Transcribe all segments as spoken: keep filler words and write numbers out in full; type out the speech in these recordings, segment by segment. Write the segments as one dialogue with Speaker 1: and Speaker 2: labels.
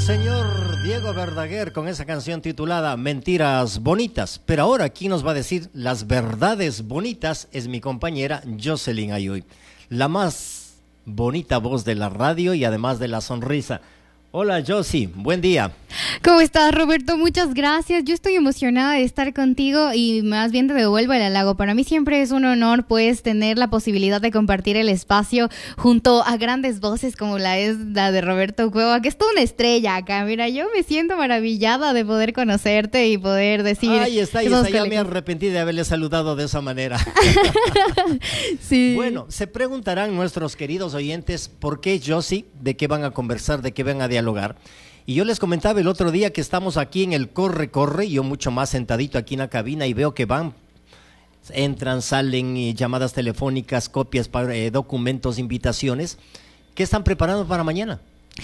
Speaker 1: señor Diego Verdaguer con esa canción titulada Mentiras Bonitas. Pero ahora aquí nos va a decir las verdades bonitas es mi compañera Jocelyn Ayuy, la más bonita voz de la radio y además de la sonrisa. Hola Josie, buen día.
Speaker 2: ¿Cómo estás, Roberto? Muchas gracias. Yo estoy emocionada de estar contigo y más bien te devuelvo el halago. Para mí siempre es un honor pues tener la posibilidad de compartir el espacio junto a grandes voces como la es la de Roberto Cueva, que es toda una estrella acá. Mira, yo me siento maravillada de poder conocerte y poder decir...
Speaker 1: Ahí está, ahí está. Ya me arrepentí de haberle saludado de esa manera.
Speaker 2: Sí.
Speaker 1: Bueno, se preguntarán nuestros queridos oyentes por qué Josie, de qué van a conversar, de qué van a dialogar. Y yo les comentaba el otro día que estamos aquí en el corre, corre, yo mucho más sentadito aquí en la cabina y veo que van, entran, salen eh, llamadas telefónicas, copias, eh, documentos, invitaciones. ¿Qué están preparando para mañana?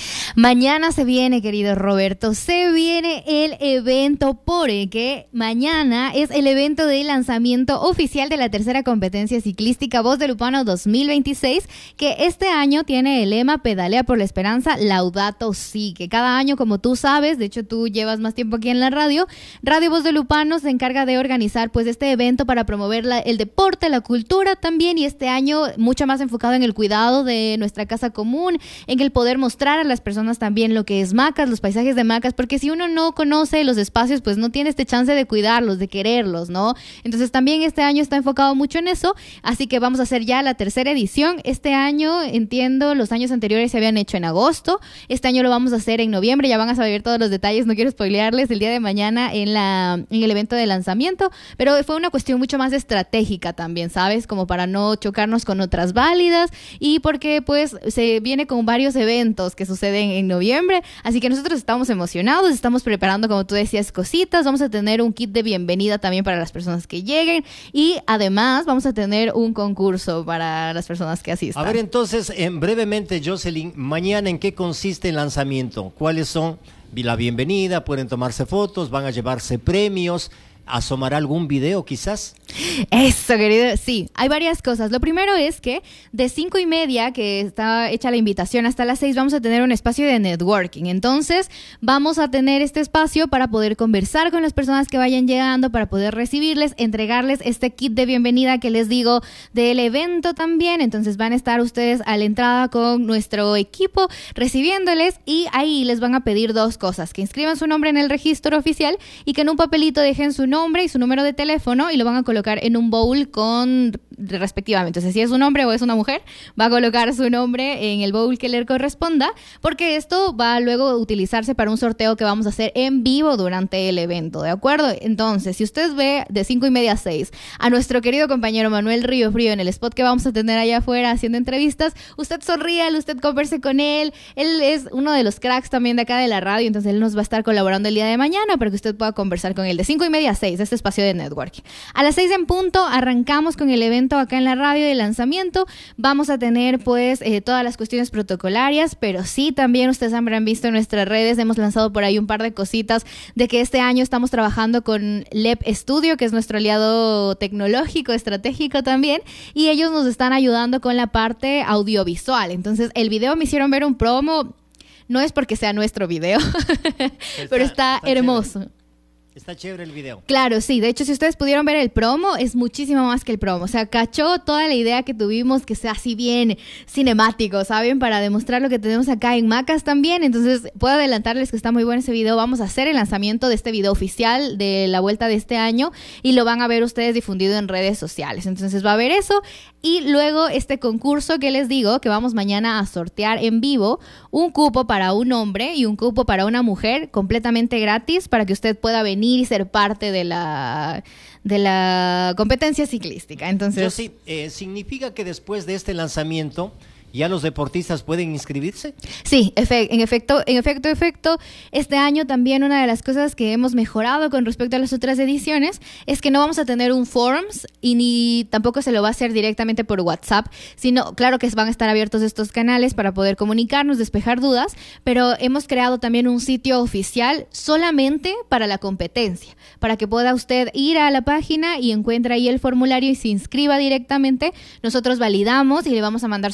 Speaker 2: Mañana se viene, querido Roberto, se viene el evento porque mañana es el evento de lanzamiento oficial de la tercera competencia ciclística Voz de Lupano dos mil veintiséis, que este año tiene el lema Pedalea por la Esperanza, Laudato Si, que cada año, como tú sabes, de hecho tú llevas más tiempo aquí en la radio, Radio Voz de Lupano se encarga de organizar pues este evento para promover la, el deporte, la cultura también, y este año mucho más enfocado en el cuidado de nuestra casa común, en el poder mostrar a las personas también lo que es Macas, los paisajes de Macas, porque si uno no conoce los espacios, pues no tiene este chance de cuidarlos, de quererlos, ¿no? Entonces también este año está enfocado mucho en eso, así que vamos a hacer ya la tercera edición. Este año, entiendo, los años anteriores se habían hecho en agosto, este año lo vamos a hacer en noviembre, ya van a saber todos los detalles, no quiero spoilearles el día de mañana en, la, en el evento de lanzamiento, pero fue una cuestión mucho más estratégica también, ¿sabes? Como para no chocarnos con otras válidas y porque pues se viene con varios eventos que suceden en noviembre, así que nosotros estamos emocionados, estamos preparando, como tú decías, cositas, vamos a tener un kit de bienvenida también para las personas que lleguen y además vamos a tener un concurso para las personas que asistan.
Speaker 1: A ver, entonces, en brevemente, Jocelyn, mañana ¿en qué consiste el lanzamiento? ¿Cuáles son la bienvenida? ¿Pueden tomarse fotos? ¿Van a llevarse premios? ¿Asomará algún video quizás?
Speaker 2: Eso, querido, sí, hay varias cosas. Lo primero es que de cinco y media, que está hecha la invitación, hasta las seis vamos a tener un espacio de networking. Entonces vamos a tener este espacio para poder conversar con las personas que vayan llegando, para poder recibirles, entregarles este kit de bienvenida que les digo del evento también. Entonces van a estar ustedes a la entrada con nuestro equipo recibiéndoles y ahí les van a pedir dos cosas: que inscriban su nombre en el registro oficial y que en un papelito dejen su nombre nombre y su número de teléfono y lo van a colocar en un bowl con respectivamente. Entonces, si es un hombre o es una mujer, va a colocar su nombre en el bowl que le corresponda, porque esto va a luego utilizarse para un sorteo que vamos a hacer en vivo durante el evento, ¿de acuerdo? Entonces, si usted ve de cinco y media a seis a nuestro querido compañero Manuel Río Frío en el spot que vamos a tener allá afuera haciendo entrevistas, usted sonríale, usted converse con él. Él es uno de los cracks también de acá de la radio, entonces él nos va a estar colaborando el día de mañana para que usted pueda conversar con él de cinco y media a seis, este espacio de networking. A las seis en punto arrancamos con el evento acá en la radio de lanzamiento. Vamos a tener pues eh, todas las cuestiones protocolarias, pero sí también ustedes habrán visto en nuestras redes, hemos lanzado por ahí un par de cositas de que este año estamos trabajando con L E P Studio, que es nuestro aliado tecnológico, estratégico también, y ellos nos están ayudando con la parte audiovisual. Entonces el video me hicieron ver un promo, no es porque sea nuestro video, está, pero está, está hermoso.
Speaker 1: Chévere. Está chévere el video.
Speaker 2: Claro, sí. De hecho, si ustedes pudieron ver el promo, es muchísimo más que el promo. O sea, cachó toda la idea que tuvimos, que sea así bien cinemático, ¿saben? Para demostrar lo que tenemos acá en Macas también. Entonces, puedo adelantarles que está muy bueno ese video. Vamos a hacer el lanzamiento de este video oficial de la vuelta de este año y lo van a ver ustedes difundido en redes sociales. Entonces, va a haber eso. Y luego este concurso que les digo, que vamos mañana a sortear en vivo, un cupo para un hombre y un cupo para una mujer, completamente gratis, para que usted pueda venir y ser parte de la de la competencia ciclística. Entonces,
Speaker 1: Yo sí, eh, ¿significa que después de este lanzamiento ¿ya los deportistas pueden inscribirse?
Speaker 2: Sí, efe- en efecto, en efecto, efecto. Este año también una de las cosas que hemos mejorado con respecto a las otras ediciones es que no vamos a tener un forums y ni tampoco se lo va a hacer directamente por WhatsApp, sino, claro que van a estar abiertos estos canales para poder comunicarnos, despejar dudas, pero hemos creado también un sitio oficial solamente para la competencia, para que pueda usted ir a la página y encuentre ahí el formulario y se inscriba directamente. Nosotros validamos y le vamos a mandar solo un mensaje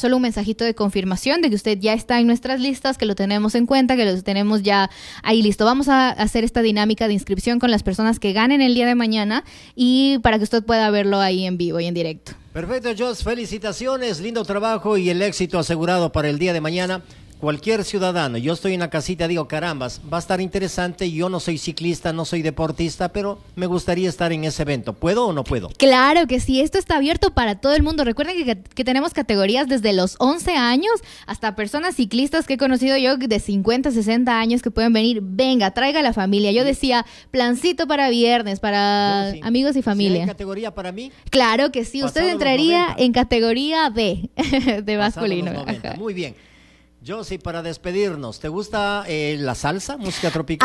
Speaker 2: mensajito de confirmación de que usted ya está en nuestras listas, que lo tenemos en cuenta, que lo tenemos ya ahí listo. Vamos a hacer esta dinámica de inscripción con las personas que ganen el día de mañana y para que usted pueda verlo ahí en vivo y en directo.
Speaker 1: Perfecto, Jos, felicitaciones, lindo trabajo y el éxito asegurado para el día de mañana. Cualquier ciudadano, yo estoy en la casita, digo, carambas, va a estar interesante, yo no soy ciclista, no soy deportista, pero me gustaría estar en ese evento. ¿Puedo o no puedo?
Speaker 2: Claro que sí, esto está abierto para todo el mundo. Recuerden que, que tenemos categorías desde los once años hasta personas ciclistas que he conocido yo de cincuenta, sesenta años que pueden venir. Venga, traiga a la familia. Yo decía, plancito para viernes, para sí. amigos y familia.
Speaker 1: ¿Sí hay categoría para mí?
Speaker 2: Claro que sí, usted entraría en categoría B de masculino.
Speaker 1: Muy bien. Josie, para despedirnos, ¿te gusta eh, la salsa, música tropical?